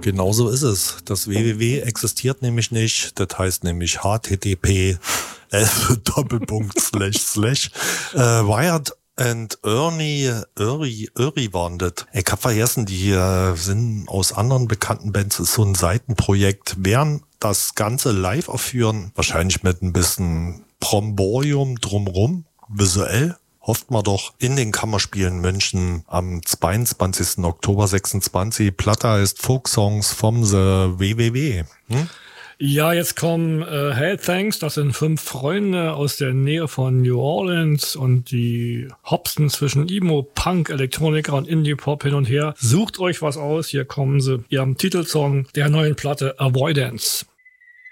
Genauso ist es. Das www existiert nämlich nicht. Das heißt nämlich http Wired and Ernie waren das. Ich hab vergessen, die sind aus anderen bekannten Bands, ist so ein Seitenprojekt, werden das Ganze live aufführen, wahrscheinlich mit ein bisschen Bromborium drumrum, visuell. Hofft man doch in den Kammerspielen München am 22. Oktober 26. Platte heißt Folksongs vom The WWW. Ja, jetzt kommen Hey Thanks, das sind 5 Freunde aus der Nähe von New Orleans und die hopsen zwischen Emo, Punk, Elektroniker und Indie-Pop hin und her. Sucht euch was aus, hier kommen sie, ihrem Titelsong der neuen Platte Avoidance.